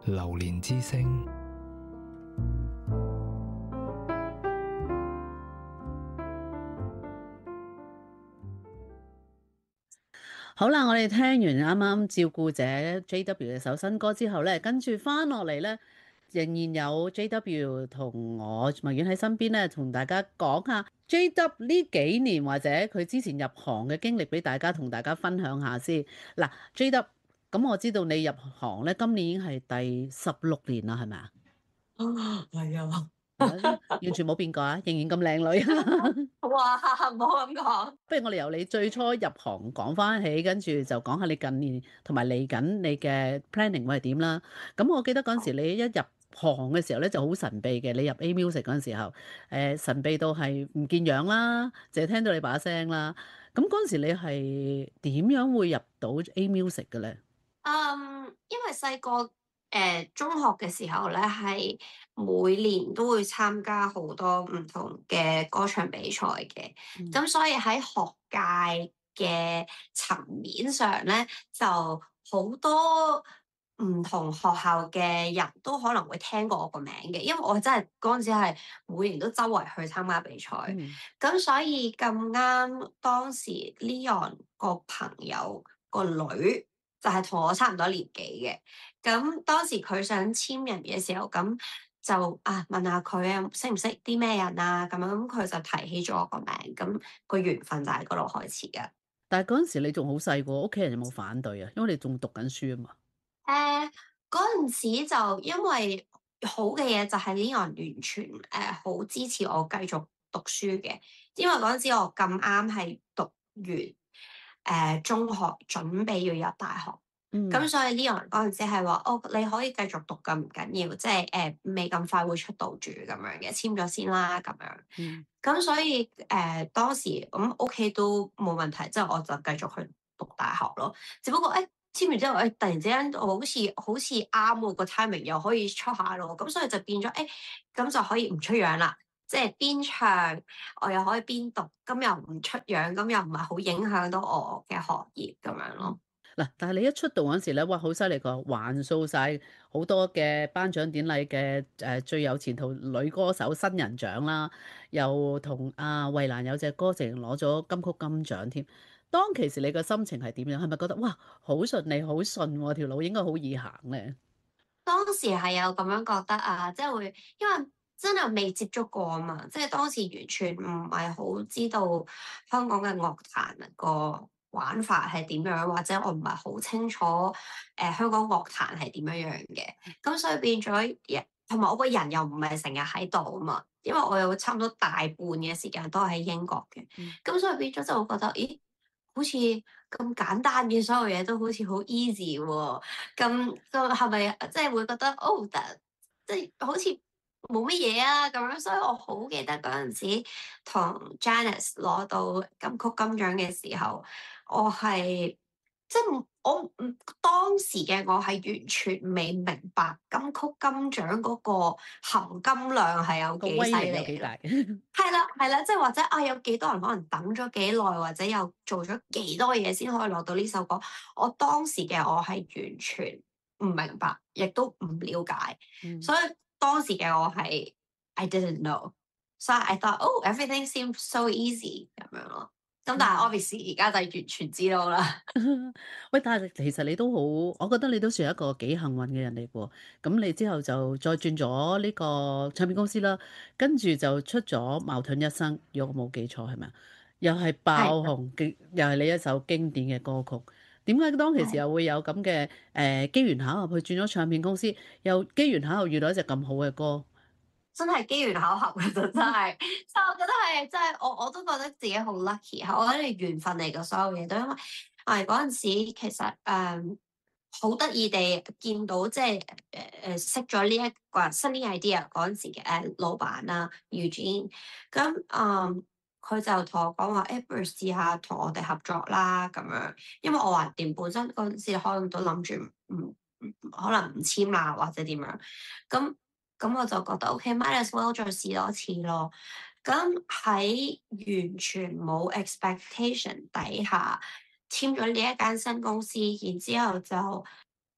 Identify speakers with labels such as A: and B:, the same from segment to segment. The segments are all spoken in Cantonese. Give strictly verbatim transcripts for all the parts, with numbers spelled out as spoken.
A: 榴蓮之聲。
B: 好啦，我哋聽完啱啱照顧者 J W 嘅首新歌之後咧，跟住翻落嚟咧，仍然有 J W 同我麥苑喺身邊咧，同大家講下 J W 呢幾年或者佢之前入行嘅經歷，俾大家同大家分享下先。嗱，J W，咁我知道你入行咧，今年已經係第十六年啦，係咪啊？
C: 啊，係啊，
B: 完全冇變過啊，仍然咁靚女。
C: 哇，唔好咁講。
B: 不如我哋由你最初入行講翻起，跟住就講下你近年同埋嚟緊你嘅 planning 會係點啦。咁我記得嗰陣時你一入行嘅時候咧就好神秘嘅，你入 A Music 嗰陣時候，誒神秘到係唔見樣啦，淨係聽到你把聲啦。咁嗰陣時你係點樣會入到 A Music 嘅咧？
C: 嗯，因為細個誒中學嘅時候咧，係每年都會參加好多唔同嘅歌唱比賽嘅，咁、
B: 嗯
C: 所以喺學界嘅層面上咧，就好多唔同學校嘅人都可能會聽過我個名嘅，因為我真係嗰陣時係每年都周圍去參加比賽，咁、
B: 嗯
C: 所以咁啱當時 Leon 個朋友個女就係同我差唔多年紀嘅，咁當時佢想簽人嘅時候，咁就啊問下佢啊識唔識啲咩人啊咁樣，咁佢就提起咗我個名，咁個緣分就喺嗰度開始嘅。
B: 但係嗰陣時你仲好細個，屋企人有冇反對啊？因為你仲讀緊書啊嘛。
C: 誒嗰陣時就因為好嘅嘢就係呢個人完全誒好、呃、支持我繼續讀書嘅，因為嗰陣時我咁啱係讀完誒、呃、中學，準備要入大學。咁、
B: 嗯
C: 所以呢個人嗰陣時係話：哦，你可以繼續讀㗎，唔緊要，即係誒未咁快會出道住咁樣嘅，簽咗先啦咁樣。
B: 嗯
C: 咁所以誒、呃、當時咁屋企都冇問題，之後我就繼續去讀大學咯。只不過誒、欸、簽完之後誒、欸、突然之間我好似好似啱喎個 timing 又可以出下咯，咁所以就變咗誒咁就可以唔出樣啦。即係邊唱我又可以邊讀，咁又唔出樣，咁又唔係好影響到我嘅學業咁樣咯。
B: 嗱，但係你一出道嗰陣時咧，哇，好犀利個，橫掃晒好多嘅頒獎典禮嘅誒最有前途女歌手新人獎啦，又同阿衛蘭有隻歌淨攞咗金曲金獎添。當其時你個心情係點樣？係咪覺得哇好順利好順喎，條路應該好易行咧？
C: 當時係有咁樣覺得啊，即係會因為真係未接觸過啊嘛，即係當時完全唔係好知道香港嘅樂壇個玩法係點樣，或者我唔係好清楚誒、呃、香港樂壇係點樣樣嘅，咁所以變咗一同埋我個人又唔係成日喺度啊嘛，因為我有差唔多大半嘅時間都喺英國嘅，咁、所以變咗就會覺得，咦，好似咁簡單嘅所有嘢都好似好 easy 喎。咁就係咪即係會覺得哦，得即係好似冇乜嘢啊咁樣，所以我好記得嗰陣時同 Janice 攞到金曲金獎嘅時候，我係即係我唔當時嘅我係完全未明白金曲金獎嗰個含金量係有幾犀
B: 個威力有幾
C: 利咯。
B: 大？
C: 係啦，係啦，即係或者啊，有幾多人可能等咗幾耐，或者又做咗幾多嘢先可以攞到呢首歌。我當時嘅我係完全唔明白，亦都唔了解，
B: 嗯
C: 所以當時嘅我係 I didn't know，所以 I thought oh everything seems so easy 咁樣咯。咁但係 obviously 而家就係完全知道啦。
B: 喂，但係其實你都好，我覺得你都算係一個幾幸運嘅人嚟嘅喎。咁你之後就再轉咗呢個唱片公司啦，跟住就出咗《矛盾一生》，如果我冇記錯係咪啊？又係爆
C: 係
B: 紅，經又係你一首經典嘅歌曲。點解當其時
C: 係。
B: 又會有咁嘅誒機緣巧合去轉咗唱片公司，又機緣巧合遇到一隻咁好嘅歌？
C: 真係機緣巧合嘅就真係，所以我覺得係真係我我都覺得自己好 lucky，我覺得係緣分嚟嘅所有嘢都，因為我哋嗰陣時其實誒好得意地見到即係誒誒識咗呢一個 Sunny Idea 嗰陣時嘅誒老闆啦 Eugene，咁誒佢就同我講話誒，不如試下同我哋合作啦咁樣，因為我話掂本身嗰陣時可能都諗住唔唔可能唔簽啦或者點樣咁。咁我就覺得 OK，might as well 再試多次咯。咁喺完全冇 expectation 底下簽咗呢一間新公司，然之後就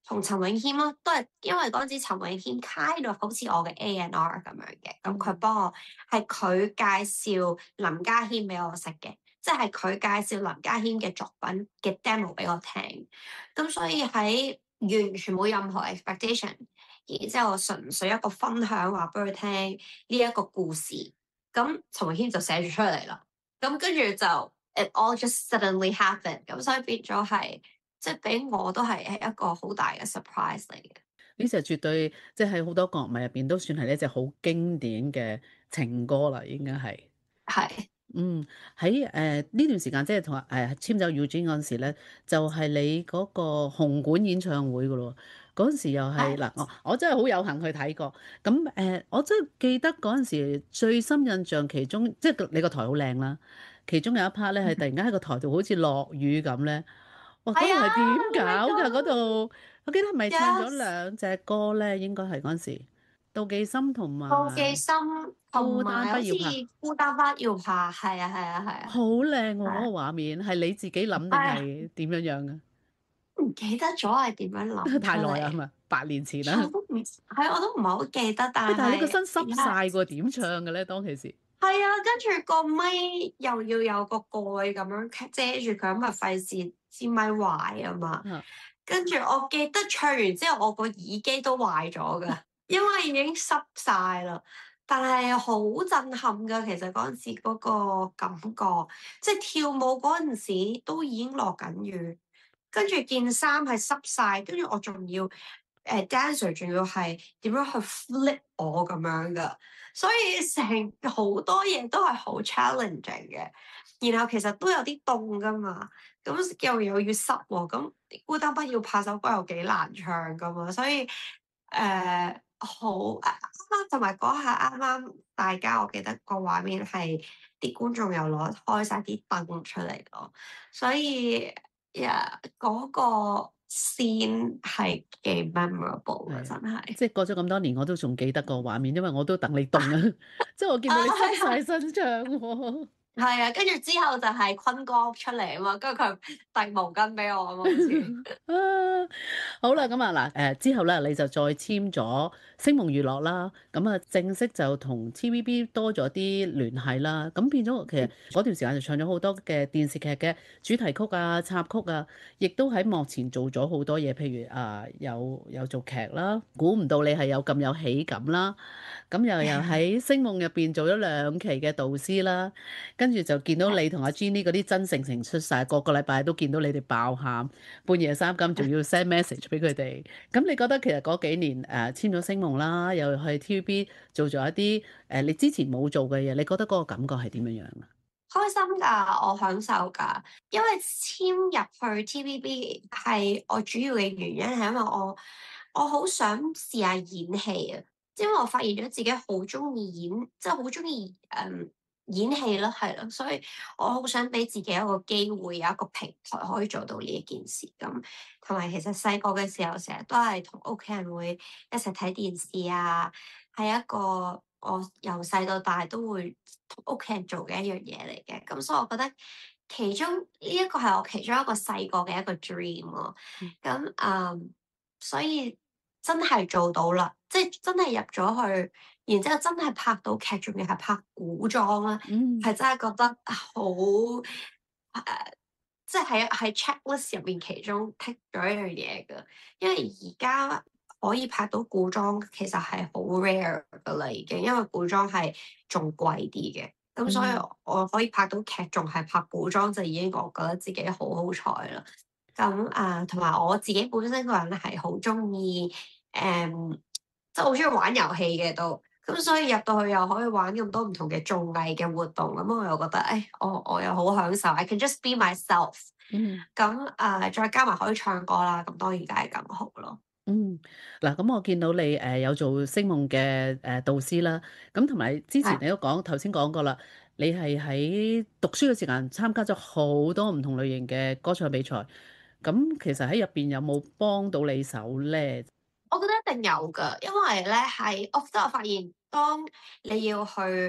C: 同陳詠謙咯，都係因為嗰陣時陳詠謙 kind of 好似我嘅 A and R 咁樣嘅，咁佢
B: 嗯，
C: 幫我係佢介紹林家謙俾我識嘅，即係佢介紹林家謙嘅作品嘅 demo 俾我聽，咁所以喺完全冇任何 expectation，然之後純粹一個分享話俾佢聽呢一個故事，咁陳詠謙就寫咗出嚟啦，咁跟住就 it all just suddenly happened，咁所以變咗係。即係俾我都係係一個好大嘅 surprise 嚟嘅。
B: 呢隻絕對即係喺好多樂迷入邊都算係一隻好經典嘅情歌啦，應該係。
C: 係，
B: 嗯，喺誒呢段時間即係同誒簽走 Eugene 嗰陣時咧，就係、你嗰個紅館演唱會噶咯。嗰陣時又係嗱，
C: 係，
B: 我我真係好有幸去睇過。咁誒、呃，我真係記得嗰陣時最深印象其中，即係你個台好靚啦。其中有一 part 咧係突然間喺個台度好似落雨咁咧。哇！嗰
C: 係啊
B: 度係點
C: ，Oh my
B: 搞㗎？嗰
C: god！Yes，
B: 度我記得係咪唱咗兩隻歌咧？應該係嗰陣時，妒忌心同
C: 妒忌
B: 埋
C: 心同
B: 孤單
C: 埋好似
B: 不要怕。
C: 孤單不要怕，係啊係啊係啊，
B: 好靚喎！嗰個
C: 係
B: 畫面係你自己諗定
C: 啊，
B: 係點樣樣啊？
C: 唔記得咗係點樣諗出
B: 太耐啦，係
C: 嚟，
B: 咪？八年前啦。
C: 我都唔係我都唔係好記得，
B: 喂，
C: 但
B: 但係你個身
C: 係
B: 濕晒喎，點唱嘅咧？當其時
C: 係啊，跟住個咪又要有個蓋咁樣遮住佢，咁啊費事支咪壞啊嘛。
B: 啊，
C: 跟住我記得唱完之後，我個耳機都壞咗㗎，因為已經濕晒啦。但係好震撼㗎，其實嗰陣時嗰個感覺，即係跳舞嗰陣時都已經落緊雨，跟住件衫係濕晒，跟住我仲要誒、呃、dancer 仲要係點樣去 flip 我咁樣㗎，所以成好多嘢都係好 challenging 嘅。然後其實都有啲凍㗎嘛。咁又又要濕喎，咁孤單不要怕首歌又幾難唱噶嘛，所以誒、呃、好啱啱同埋嗰下啱啱大家我記得個畫面係啲觀眾又攞開晒啲燈出嚟咯，所以呀嗰、個 scene 係幾 memorable 嘅，
B: 係啊，
C: 真係
B: 即係過咗咁多年，我都仲記得個畫面，因為我都等你凍啊，即係我見
C: 啊
B: 到你濕
C: 係啊
B: 晒身唱喎。
C: 係啊，跟住之後就係坤哥出嚟啊嘛，跟住佢遞毛巾俾我啊嘛，好似
B: 啊，好啦，咁啊嗱，誒之後咧，你就再簽咗星夢娛樂啦，咁啊正式就同 T V B 多咗啲聯繫啦，咁變咗其實嗰段時間就唱咗好多嘅電視劇嘅主題曲啊、插曲啊，亦都喺幕前做咗好多嘢，譬如啊有有做劇啦，估唔到你係有咁有喜感啦，咁又又喺星夢入邊做咗兩期嘅導師啦。跟住就見到你同阿 Jenny 嗰啲真性情出晒，個個禮拜都見到你哋爆喊，半夜三更仲要 send message 俾佢哋。咁你覺得其實嗰幾年誒、呃、簽咗星夢啦，又去 T V B 做咗一啲誒、呃、你之前冇做嘅嘢，你覺得嗰個感覺係點樣樣啊？
C: 開心㗎，我享受㗎，因為簽入去 T V B 係我主要嘅原因係因為我我好想試下演戲啊，因為我發現咗自己好中意演，即係好中意誒演戲咯，係咯，所以我好想俾自己一個機會，有一個平台可以做到呢一件事咁。同埋其實細個嘅時候，成日都係同屋企人會一齊睇電視啊，係一個我由細到大都會同屋企人做嘅一樣嘢嚟嘅，咁所以我覺得其中呢一個係我其中一個細個嘅一個 dream 咯。
B: 嗯
C: 咁嗯，所以真係做到啦，即係真係入咗去，然之後真係拍到劇，仲要係拍古裝啦，
B: 嗯
C: 係真係覺得好誒，即係喺喺 checklist 入面其中剔咗一樣嘢㗎，因為而家可以拍到古裝其實係好 rare 㗎啦，已經，因為古裝係仲貴啲嘅，咁所以
B: 嗯
C: 我可以拍到劇，仲係拍古裝就已經我覺得自己好好彩啦。咁啊，同埋我自己本身個人係好中意誒，即係好中意玩遊戲嘅都，咁所以入到去又可以玩咁多唔同嘅綜藝嘅活動，咁我又覺得誒，我我又好享受，I can just be myself。
B: 嗯
C: 咁啊，再加埋可以唱歌啦，咁當然梗係更好咯。
B: 嗯，嗱咁我見到你誒、呃、有做星夢嘅誒導師啦，咁同埋之前
C: 係，
B: 你都講頭先講過啦，你係喺讀書嘅時間參加咗好多唔同類型嘅歌唱比賽，咁其實喺入邊有冇幫到你手咧？
C: 我覺得一定有㗎，因為咧係我覺得我發現當你要去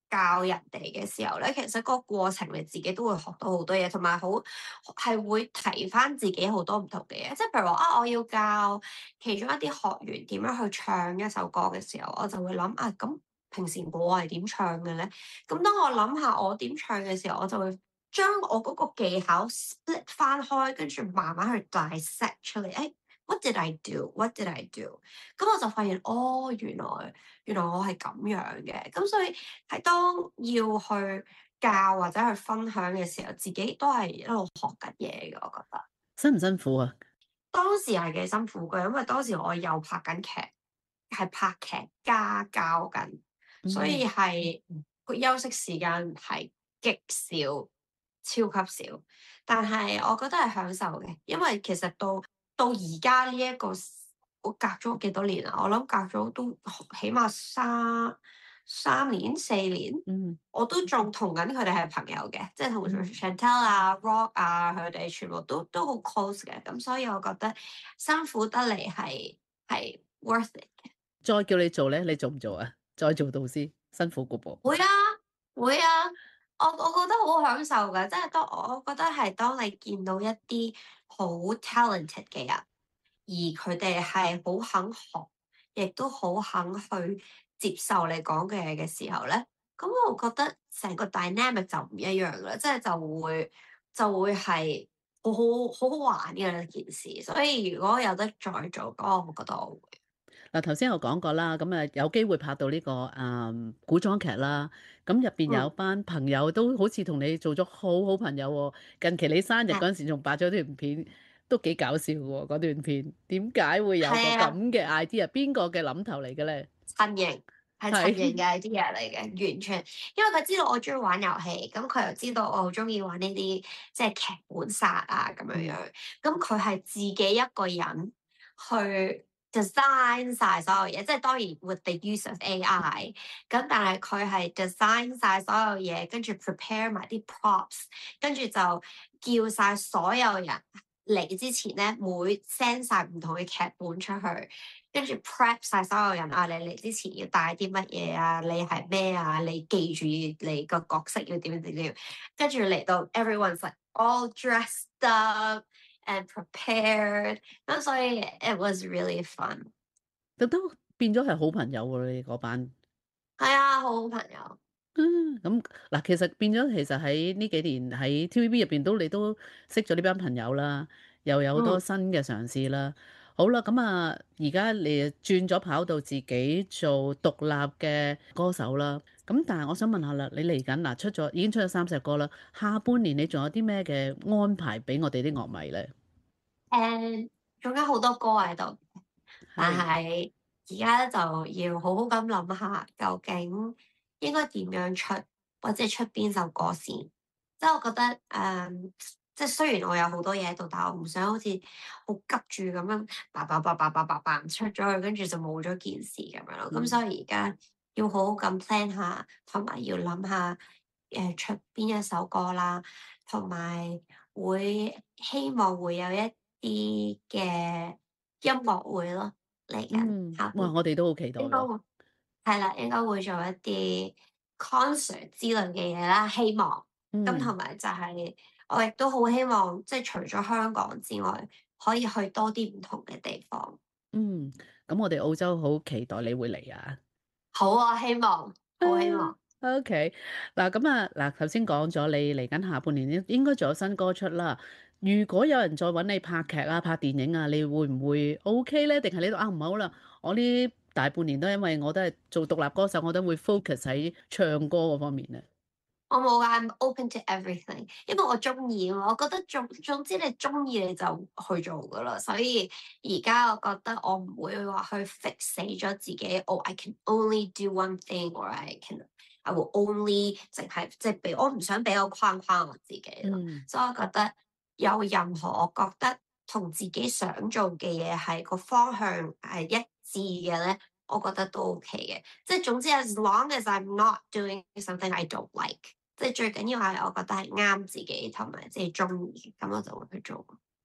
C: 教人哋嘅時候咧，其實個過程你自己都會學到好多嘢，同埋好係會提翻自己好多唔同嘅嘢。即係譬如話啊，我要教其中一啲學員點樣去唱一首歌嘅時候，我就會諗啊，咁平時我係點唱嘅咧？咁當我諗下我點唱嘅時候，我就會將我嗰個技巧 split 翻開，跟住慢慢去 dissect 出嚟。誒，what did I do? What did I do? 咁我就發現，哦，原來原來我係咁樣嘅。咁所以係當要去教或者去分享嘅時候，自己都係一路學緊嘢嘅。我覺得
B: 辛唔辛苦啊？
C: 當時係幾辛苦嘅，因為當時我又拍緊劇，係拍劇加教緊，所以
B: 嗯，
C: 係個休息時間係極少，超級少。但係我覺得係享受嘅，因為其實到到而家呢一個我隔咗幾多年啊？我諗隔咗都起碼三三年四年，
B: 嗯，
C: 我都仲同緊佢哋係朋友嘅，即係同
B: 嗯。
C: Chantel 啊、Rock 啊，佢哋全部都都好 close 嘅。咁所以我覺得辛苦得嚟係係 worth it 嘅。
B: 再叫你做咧，你做唔做啊？再做導師，辛苦個噃。
C: 會啊，會啊，我我覺得好享受㗎，即係當我覺得係當你見到一啲好 talented 嘅人，而佢哋係好肯學，亦都好肯去接受你講嘅嘢嘅時候咧，咁我覺得成個 dynamic 就唔一樣啦，即係就會就會係好好好好玩嘅一件事。所以如果有得再做，咁我覺得我會。
B: 嗱，頭先我講過啦，咁啊有機會拍到呢個誒古裝劇啦，咁入邊有
C: 嗯，
B: 班朋友都好似同你做咗好好朋友喎。近期你生日
C: 係
B: 嗰陣時仲拍咗段片，都幾搞笑喎嗰段片。點解會有個
C: 係啊。
B: 咁嘅 idea？邊個嘅諗頭嚟嘅咧？
C: 陳瑩，係陳瑩
B: 係，
C: 嘅 idea 嚟嘅，完全因為佢知道我中意玩遊戲，咁佢又知道我好中意玩呢啲即係劇本殺啊咁樣樣，
B: 嗯
C: 咁佢係自己一個人去 design 晒所有嘢，即係當然 with the use of A I，咁但係佢係 design 晒所有嘢，跟住 prepare 埋啲 props，跟住就叫晒所有人嚟之前咧，每 send 晒唔同嘅劇本出去。跟住 prep 晒所有人啊！你嚟之前要帶啲乜嘢啊？你係咩啊？你記住你個角色要點點點，跟住嚟到 everyone's like all dressed up and prepared，咁所以 it was really fun。
B: 咁都變咗係好朋友喎，你嗰班。
C: 係啊，好好朋友。
B: 嗯，咁嗱，其實變咗其實喺呢幾年喺 T V B 入邊都你都識咗呢班朋友啦，又有好多
C: 嗯，
B: 新嘅嘗試啦。好啦，咁啊，而家你轉咗跑道自己做獨立嘅歌手啦。咁但係我想問下啦，你嚟緊嗱出咗已經出咗三隻歌啦，下半年你仲有啲咩嘅安排俾我哋啲樂迷咧？
C: 誒，仲有好多歌喺度。但
B: 係，
C: 係而家就要好好咁諗下，究竟應該點樣出，或者出邊首歌先。即係我覺得誒、嗯即係雖然我有好多嘢喺度，但係我唔想好似好急住咁樣，叭叭叭叭叭叭叭出咗去，跟住就冇咗件事咁樣咯。咁
B: 嗯
C: 所以而家要好好咁 plan 下，同埋要諗下誒、呃出邊一首歌啦，同埋會希望會有一啲嘅音樂會咯。嚟緊
B: 嗯，哇！
C: 下半年
B: 我哋都好期待喎。
C: 應該會係啦，應該會做一啲 concert 之類嘅嘢啦，希望。咁
B: 嗯
C: 同埋就係我亦都好希望，即係除咗香港之外，可以去多啲唔同嘅地方。
B: 嗯，咁我哋澳洲好期待你會嚟啊！
C: 好啊，希望，好希望。
B: 啊，OK，嗱咁啊，嗱頭先講咗你嚟緊下半年應應該仲有新歌出啦。如果有人再揾你拍劇啊、拍電影啊，你會唔會 OK 咧？定係你都啊唔好啦，我呢大半年都因為我都係做獨立歌手，我都會 focus 喺唱歌嗰方面咧。
C: 我冇㗎，I'm open to everything，因為我中意啊嘛，我覺得總總之你中意你就去做㗎啦，所以而家我覺得我唔會話去 fix 死咗自己，oh I can only do one thing or I can I will only 淨係即係俾我唔想俾個框框我自己咯，
B: 嗯
C: 所以我覺得有任何我覺得同自己想做嘅嘢係個方向係一致嘅咧，我覺得都 OK 嘅，即係總之 as long as I'm not doing something I don't like。即係最緊要係我覺得係啱自己同埋自己中意，咁我就會去做。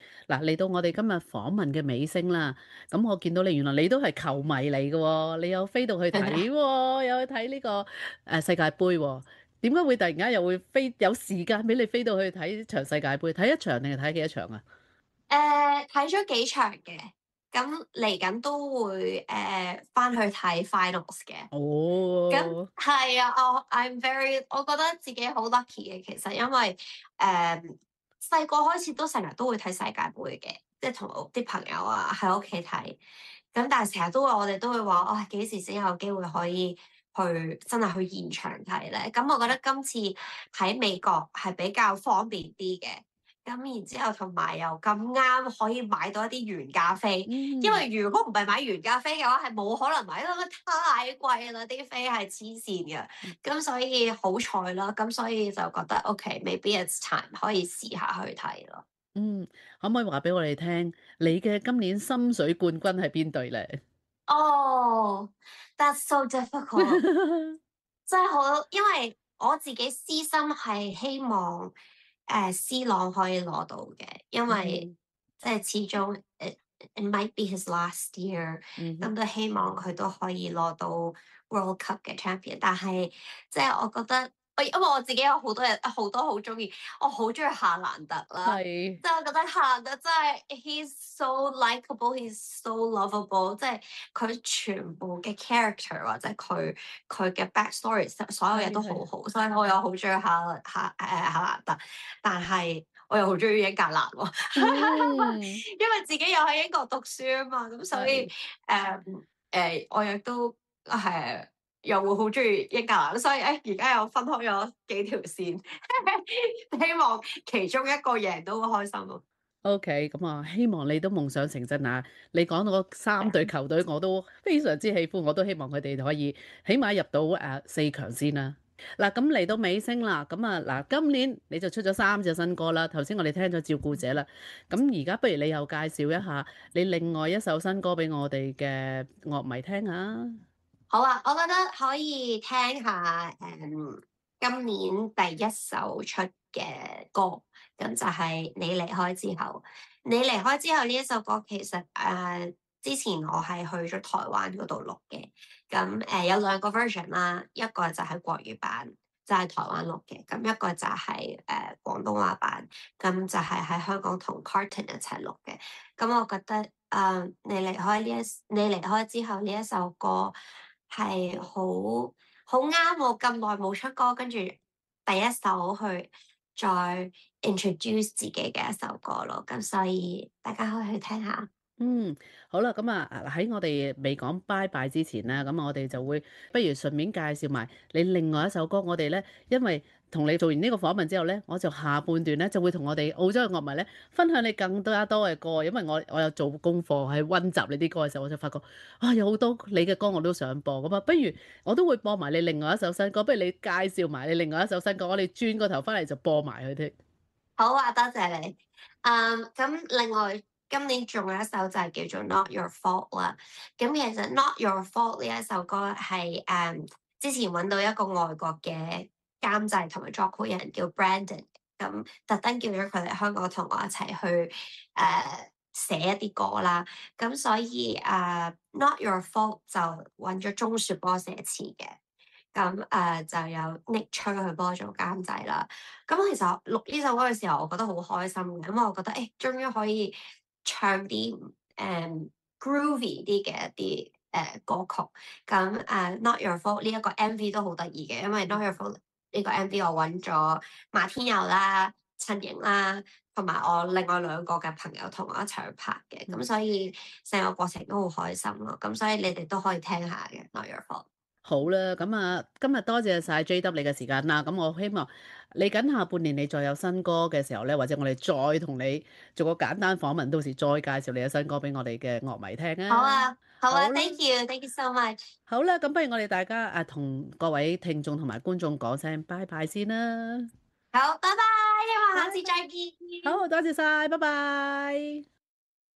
B: 嗱，嚟到我哋今日訪問嘅尾聲啦，咁我見到你原來你都係球迷嚟嘅喎，你有飛到去睇喎，有去睇呢個誒世界盃喎，點解會突然間又會飛有時間俾你飛到去睇場世界盃？睇一場定係睇幾多場啊？
C: 誒睇咗幾場嘅，咁嚟緊都會誒翻去睇 finals 嘅。咁
B: 哦，
C: 係啊，我 I'm very 我覺得自己好 lucky 嘅，其實因為誒細個開始都成日都會睇世界盃嘅，即係同我啲朋友啊喺屋企睇。咁但係成日都會我哋都會話，啊幾時先有機會可以去真係去現場睇咧？咁我覺得今次喺美國係比較方便啲嘅。咁然之後同埋又咁啱可以買到一啲原價飛，因
B: 嗯。
C: 為如果唔係買原價飛嘅話，係冇可能買到，太貴啦，啲飛係黐線嘅。咁所以好彩啦，咁所以就覺得 OK，maybe it's time 可以試下去睇咯。
B: 嗯，可唔可以話俾我哋聽，你嘅今年心水冠軍係邊隊咧？
C: 哦，that's so difficult，真係好，因為我自己私心係希望誒 C 朗可以攞到嘅，因為
B: 嗯，
C: 即係始終誒 it might be his last year，
B: 嗯哼，
C: 咁都希望佢都可以攞到 World Cup 嘅 champion。但係即係我覺得，我因為我自己有好多人好多好中意，我好中意夏蘭特啦。
B: 係，
C: 即係我覺得夏蘭特真係 he's so likable，he's so lovable，即係佢全部嘅 character 或者佢佢嘅 backstory，所有嘢都
B: 係係，
C: 好好，所以我又好中意夏夏誒夏蘭特，但係我又好中意英格蘭喎，
B: 嗯，
C: 因為自己又喺英國讀書啊嘛，咁所以
B: 係。
C: 誒誒，我亦都係又會好中意英格蘭，所以誒而家又分開咗幾條線，希望其中一個贏都會開心咯。
B: O.K. 咁啊，希望你都夢想成真啊！你講到嗰三隊球隊我都非常之喜歡，我都希望佢哋可以起碼入到誒四強先啦。嗱，咁嚟到尾聲啦，咁啊嗱，今年你就出咗三隻新歌啦。頭先我哋聽咗《照顧者》啦，咁而家不如你又介紹一下你另外一首新歌俾我哋嘅樂迷聽下。
C: 好啊，我覺得可以聽下誒、嗯今年第一首出嘅歌，咁就係、你離開之後。你離開之後呢一首歌其實誒、呃之前我係去咗台灣嗰度錄嘅，咁誒、呃有兩個 version 啦，一個就係國語版，就係、台灣錄嘅，咁一個就係、誒、廣東話版，咁就係喺香港同 Carton 一齊錄嘅。咁我覺得誒、呃你離開呢一你離開之後呢一首歌。係好好啱我咁耐冇出歌，跟住第一首去再 introduce 自己嘅一首歌咯，咁所以大家可以去聽下。
B: 嗯，好啦，咁啊喺我哋未講拜拜之前咧，咁我哋就會不如順便介紹埋你另外一首歌。我哋咧，因為同你做完呢個訪問之後咧，我就下半段咧就會同我哋澳洲嘅樂迷咧分享你更加多嘅歌，因為我我有做功課喺温習你啲歌嘅時候，我就發覺啊有好多你嘅歌我都想播咁啊，不如我都會播埋你另外一首新歌，不如你介紹埋你另外一首新歌，我哋轉個頭翻嚟就播埋佢聽。
C: 好啊，多謝你。嗯，咁另外今年仲有一首就係叫做 Not Your Fault 啦。咁其實 Not Your Fault 呢一首歌係誒、嗯之前揾到一個外國嘅監製同埋作曲人叫 Brandon，咁特登叫咗佢嚟香港同我一齊去誒、呃、寫一啲歌啦。咁所以誒、呃 Not Your Fault 就揾咗鐘雪波寫詞嘅。咁誒、呃就有 Nick 吹去幫我做監製啦。咁其實錄呢首歌嘅時候，我覺得好開心嘅，因為我覺得誒、欸，終於可以唱啲誒、嗯 groovy 啲嘅一啲誒、呃、歌曲。咁誒、呃、Not Your Fault 呢一個 M V 都好得意嘅，因為 Not Your Fault 呢個 M V 我揾咗馬天佑啦、陳瑩啦，同埋我另外兩個嘅朋友同我一齊去拍嘅，咁所以成個過程都好開心咯。咁所以你哋都可以聽下嘅 Not Your Fault。
B: 好啦，咁啊，今日多謝晒 J W 你嘅時間啦。咁我希望嚟緊下半年你再有新歌嘅時候咧，或者我哋再同你做個簡單訪問，到時再介紹你嘅新歌俾我哋嘅樂迷聽啊。
C: 好啊，好啊
B: 好啦，
C: ，thank you，thank you so much。
B: 好啦，咁不如我哋大家啊，同各位聽眾同埋觀眾講聲拜拜先啦。
C: 好，拜拜，希望下次
B: 拜拜，
C: 再見。
B: 好，多謝晒，拜拜。